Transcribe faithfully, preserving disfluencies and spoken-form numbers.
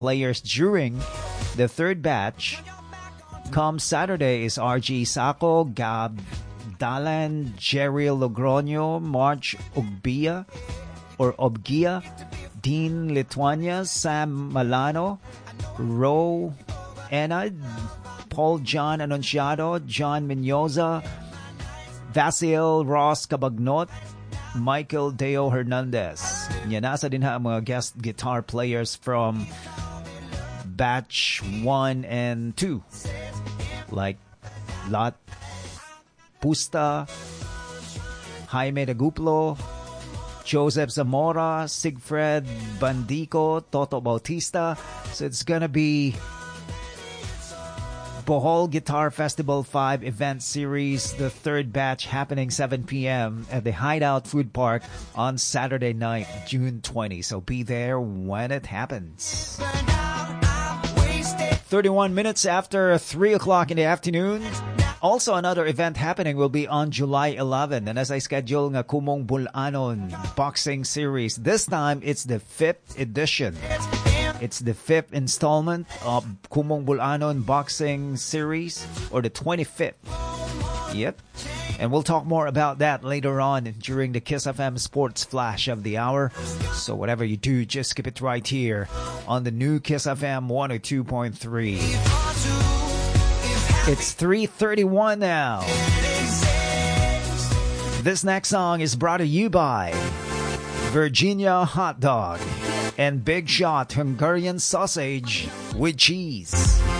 players during the third batch. Come Saturday is R G Sacco, Gab Dalan, Jerry Logroño, March Ugbia or Obgia, Dean Lituania, Sam Malano, Ro Enad, Paul John Anunciado, John Menyoza, Vasil Ross Cabagnot, Michael Deo Hernandez. Yan, nasa din ha ang mga guest guitar players from batch one and two. Like Lot Pusta, Jaime Daguplo, Joseph Zamora, Sigfred Bandico, Toto Bautista. So it's gonna be Bohol Guitar Festival five event series, the third batch happening seven p.m. at the Hideout Food Park on Saturday night, June twentieth. So be there when it happens. thirty-one minutes after three o'clock in the afternoon. Also, another event happening will be on July eleventh. And as I schedule nga Kumong Bulanon Boxing Series, this time it's the fifth edition. It's the fifth installment of Kumong Bulanon Boxing Series, or the twenty-fifth. Yep. And we'll talk more about that later on during the Kiss F M Sports Flash of the Hour. So whatever you do, just keep it right here on the new Kiss F M one oh two point three. It's three thirty-one now. This next song is brought to you by Virginia Hot Dog and Big Shot Hungarian Sausage with Cheese.